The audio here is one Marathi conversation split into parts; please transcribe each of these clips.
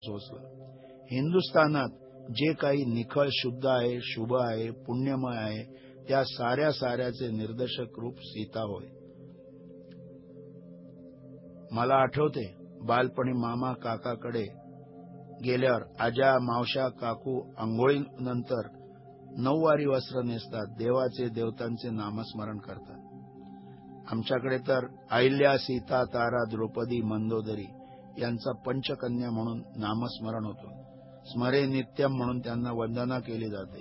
सोसलं. हिंदुस्थानात जे काही निखळ शुद्ध आहे, शुभ आहे, पुण्यमय आहे, त्या साऱ्याचे निर्देशक रूप सीता होय. मला आठवते बालपणी मामा काकाकडे गेल्यावर आजा, मावशा, काकू आंघोळीनंतर नऊवारी वस्त्र नेसतात, देवाचे देवतांचे नामस्मरण करतात. आमच्याकडे तर अहिल्या, सीता, तारा, द्रौपदी, मंदोदरी यांचा पंचकन्या म्हणून नामस्मरण होतो. स्मरे नित्यम म्हणून त्यांना वंदना केली जाते.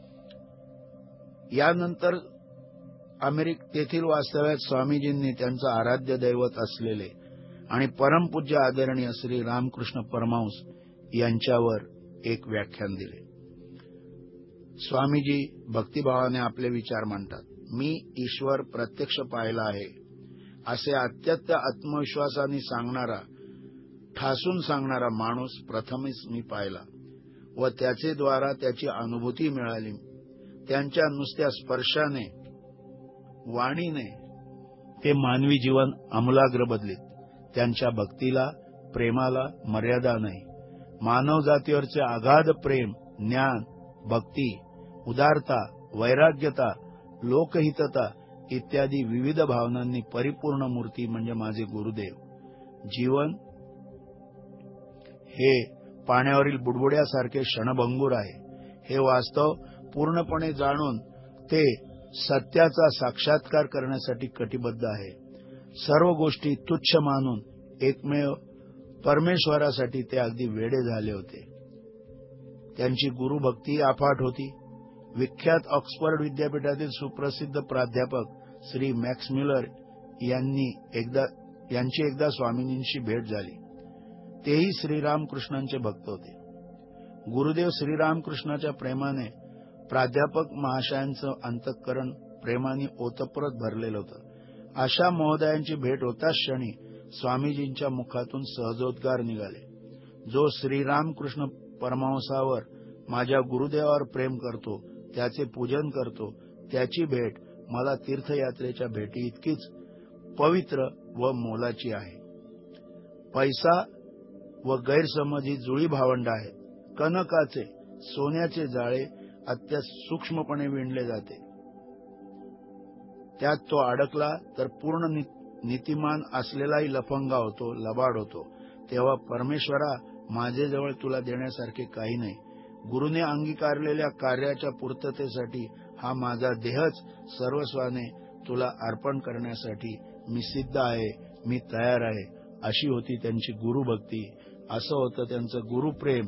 यानंतर तेथील वास्तव्यात स्वामीजींनी त्यांचं आराध्य दैवत असलेले आणि परमपूज्य आदरणीय श्री रामकृष्ण परमहंस यांच्यावर एक व्याख्यान दिले. स्वामीजी भक्तिभावाने आपले विचार मांडतात. मी ईश्वर प्रत्यक्ष पाहिला आहे असे अत्यंत आत्मविश्वासाने सांगणारा, ठासून सांगणारा माणूस प्रथमच मी पाहिला व त्याचे द्वारा त्याची अनुभूती मिळाली. त्यांच्या नुसत्या स्पर्शाने, वाणीने ते मानवी जीवन आमूलाग्र बदलित. त्यांच्या भक्तीला, प्रेमाला मर्यादा नाही. मानव जातीवरचे अगाध प्रेम, ज्ञान, भक्ती, उदारता, वैराग्यता, लोकहितता इत्यादी विविध भावनांनी परिपूर्ण मूर्ती म्हणजे माझे गुरुदेव. जीवन हे पाण्यावरील बुडबुड्यासारखे क्षणभंगूर आहे. हे वास्तव पूर्णपणे जाणून ते सत्याचा साक्षात्कार करण्यासाठी कटिबद्ध आहे. सर्व गोष्टी तुच्छ मानून एकमेव परमेश्वरासाठी ते अगदी वेडे झाले होते. त्यांची गुरुभक्ती अफाट होती. विख्यात ऑक्सफर्ड विद्यापीठातील सुप्रसिद्ध प्राध्यापक श्री मॅक्स म्युलर यांची एकदा स्वामीजींशी भेट झाली. तेही श्रीरामकृष्णांचे भक्त होते. गुरुदेव श्रीरामकृष्णाच्या प्रेमाने प्राध्यापक महाशयांचं अंतःकरण प्रेमाने ओतप्रत भरलेलं होतं. अशा महोदयांची भेट होताच क्षणी स्वामीजींच्या मुखातून सहजोद्गार निघाले. जो श्रीरामकृष्ण परमहंसावर, माझ्या गुरुदेवावर प्रेम करतो, त्याचे पूजन करतो, त्याची भेट मला तीर्थयात्रेच्या भेटी इतकीच पवित्र व मोलाची आहे. पैसा व गैरसमज ही जुळी भावंड आहेत. कनकाचे, सोन्याचे जाळे अत्यंत सूक्ष्मपणे विणले जाते. त्यात तो अडकला तर पूर्ण नीतिमान असलेलाही लफंगा होतो, लबाड होतो. तेव्हा परमेश्वरा, माझेजवळ तुला देण्यासारखे काही नाही. गुरुने अंगीकारलेल्या कार्याच्या पूर्ततेसाठी हा माझा देहच सर्वस्वाने तुला अर्पण करण्यासाठी मी सिद्ध आहे, मी तयार आहे. अशी होती त्यांची गुरुभक्ती, असं होतं त्यांचं गुरुप्रेम.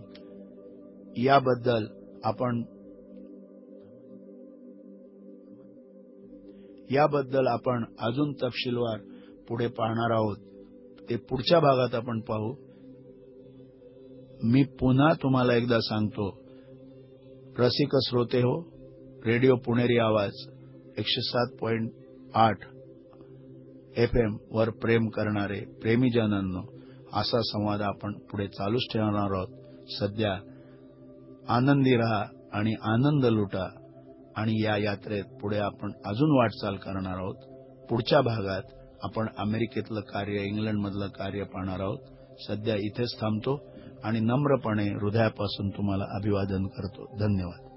याबद्दल आपण अजून तपशीलवार पुढे पाहणार आहोत. ते पुढच्या भागात आपण पाहू. मी पुन्हा तुम्हाला एकदा सांगतो, रसिक श्रोते हो, रेडिओ पुणेरी आवाज 107.8 FM वर प्रेम करणारे प्रेमीजनांनो, असा संवाद आपण पुढे चालूच ठेवणार आहोत. सध्या आनंदी रहा आणि आनंद लुटा आणि या यात्रेत पुढे आपण अजून वाटचाल करणार आहोत. पुढच्या भागात आपण अमेरिकेतलं कार्य, इंग्लंडमधलं कार्य पाहणार आहोत. सध्या इथेच थांबतो आणि नम्रपणे हृदयापासून तुम्हाला अभिवादन करतो. धन्यवाद.